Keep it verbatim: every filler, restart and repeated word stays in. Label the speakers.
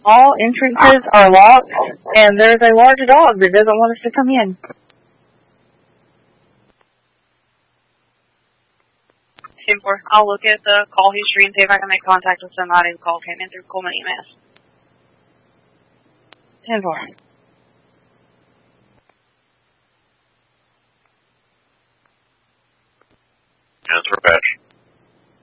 Speaker 1: All entrances are locked, and there's a large dog that doesn't want us to come in.
Speaker 2: ten four. I'll look at the call history and see if I can make contact with somebody who call came in through Coleman E M S.
Speaker 1: ten four.
Speaker 3: Answer, Patch.